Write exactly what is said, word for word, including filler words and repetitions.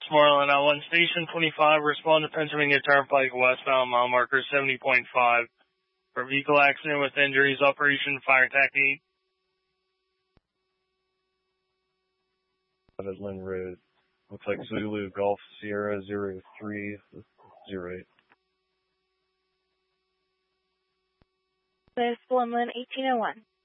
Westmoreland, L one Station twenty-five, respond to Pennsylvania Turnpike westbound, mile marker seventy point five. For vehicle accident with injuries, Operation Fire Technique. Lynn Road. Looks like Zulu Golf Sierra zero three zero eight. This is Blumlin eighteen oh one.